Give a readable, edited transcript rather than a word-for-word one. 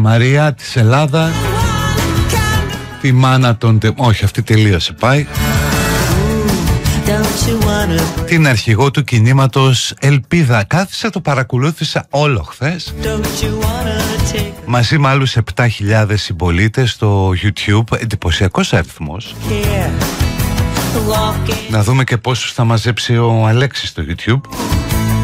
Μαρία της Ελλάδα, τη μάνα των... Όχι, αυτή τελείωσε, πάει. Την αρχηγό του κινήματος Ελπίδα. Κάθισα, το παρακολούθησα όλο χθες, μαζί με άλλους 7.000 συμπολίτες στο YouTube. Εντυπωσιακός αριθμός. Να δούμε και πόσους θα μαζέψει ο Αλέξης στο YouTube.